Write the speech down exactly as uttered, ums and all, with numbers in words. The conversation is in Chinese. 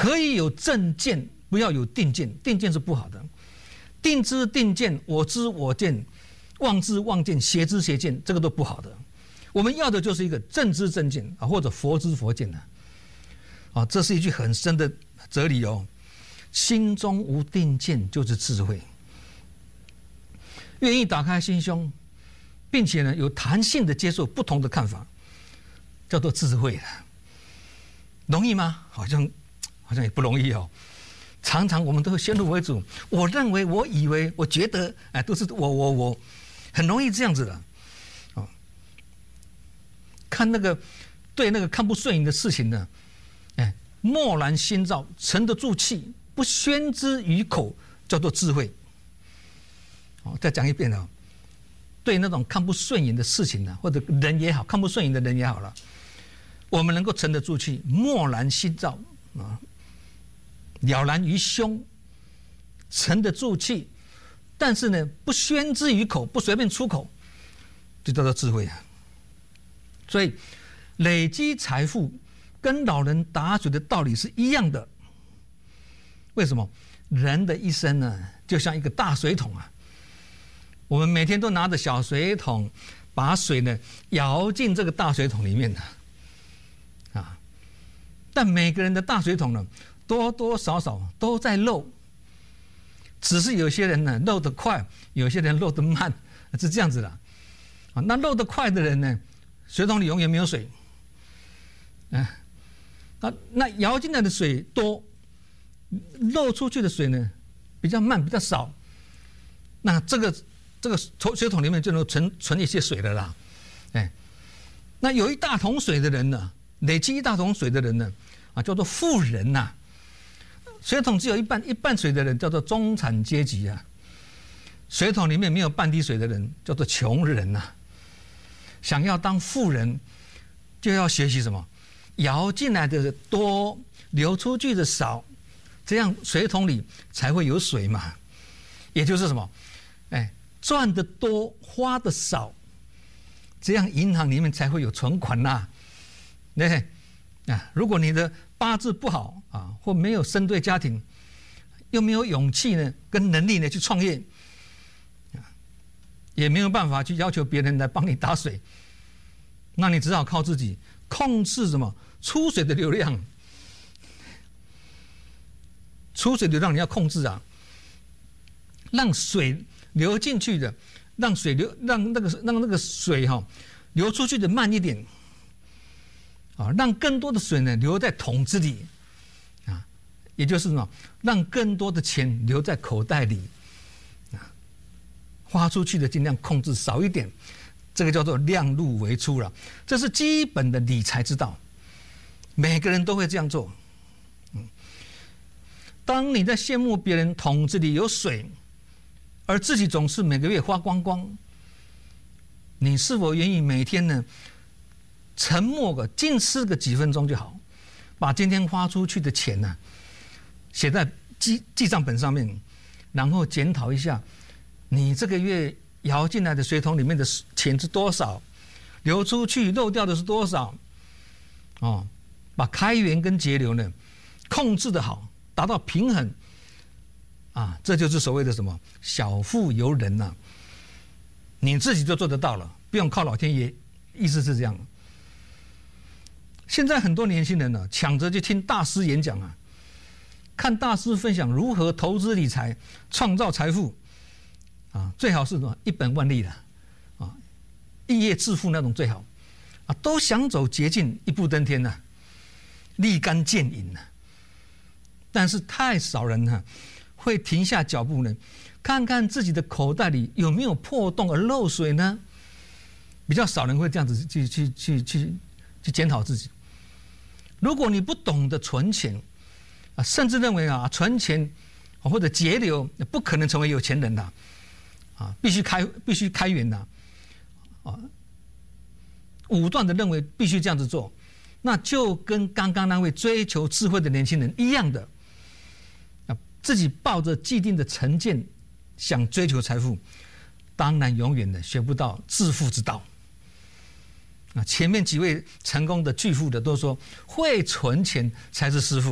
可以有正见，不要有定见，定见是不好的。定知定见，我知我见，妄知妄见，邪知邪见，这个都不好的。我们要的就是一个正知正见啊，或者佛知佛见的啊，这是一句很深的哲理哦。心中无定见就是智慧，愿意打开心胸，并且呢有弹性的接受不同的看法，叫做智慧了。容易吗？好像好像也不容易哦。常常我们都会先入为主，我认为、我以为、我觉得，哎，都是我我我，很容易这样子的。哦，看那个对那个看不顺眼的事情呢，哎，默然心照，沉得住气，不宣之于口，叫做智慧。哦，再讲一遍哦，对那种看不顺眼的事情呢，或者人也好，看不顺眼的人也好了，我们能够沉得住气，默然心照啊。了然于胸，沉得住气，但是呢，不宣之于口，不随便出口，就叫做智慧啊。所以，累积财富跟老人打水的道理是一样的。为什么？人的一生呢，就像一个大水桶啊，我们每天都拿着小水桶，把水呢舀进这个大水桶里面的啊。但每个人的大水桶呢，多多少少都在漏，只是有些人呢漏得快，有些人漏得慢，是这样子的啊。那漏得快的人呢，水桶里永远没有水，啊，那那舀进来的水多，漏出去的水呢比较慢，比较少，那这个这个水桶里面就能存存一些水了啦，哎，那有一大桶水的人呢，累积一大桶水的人呢，啊，叫做富人呐、啊。水桶只有一半一半水的人叫做中产阶级啊，水桶里面没有半滴水的人叫做穷人呐、啊。想要当富人，就要学习什么？舀进来的多，流出去的少，这样水桶里才会有水嘛。也就是什么？哎，赚的多，花的少，这样银行里面才会有存款呐、啊。对啊，如果你的八字不好啊，或没有生对家庭，又没有勇气呢，跟能力呢去创业，啊，也没有办法去要求别人来帮你打水，那你只好靠自己控制什么出水的流量，出水流量你要控制啊，让水流进去的，让水流让那个让那个水哈、哦、流出去的慢一点。啊，让更多的水呢留在桶子里，啊，也就是什么，让更多的钱留在口袋里，啊，花出去的尽量控制少一点，这个叫做量入为出了，这是基本的理财之道，每个人都会这样做。嗯，当你在羡慕别人桶子里有水，而自己总是每个月花光光，你是否愿意每天呢？沉默个，静思个几分钟就好，把今天花出去的钱呢、啊，写在记记账本上面，然后检讨一下，你这个月舀进来的水桶里面的钱是多少，流出去漏掉的是多少，哦，把开源跟节流呢控制得好，达到平衡，啊，这就是所谓的什么小富由人呐、啊，你自己就做得到了，不用靠老天爷，意思是这样。现在很多年轻人呢、啊，抢着去听大师演讲啊，看大师分享如何投资理财、创造财富，啊，最好是什么一本万利的，啊，一夜致富那种最好，啊，都想走捷径，一步登天呐、啊，立竿见影呐、啊。但是太少人呢、啊，会停下脚步呢，看看自己的口袋里有没有破洞而漏水呢？比较少人会这样子去去去去去检讨自己。如果你不懂得存钱，啊，甚至认为啊，存钱或者节流不可能成为有钱人的，啊，必须开必须开源的，啊，武断的认为必须这样子做，那就跟刚刚那位追求智慧的年轻人一样的，啊，自己抱着既定的成见想追求财富，当然永远的学不到致富之道。啊，前面几位成功的巨富的都说，会存钱才是师傅。